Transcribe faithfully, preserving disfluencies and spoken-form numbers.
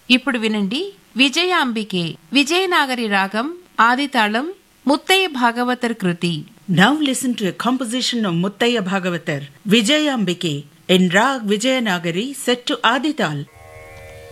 ఇప్పుడు వినండి విజయాంబికే విజయనాగరి రాగం ఆదితాళం ముత్తయ్య భాగవతర్ కృతి. Now listen to a composition of Muttaya Bhagavatar, Vijayambike, in Rag Vijayanagari set to Adital.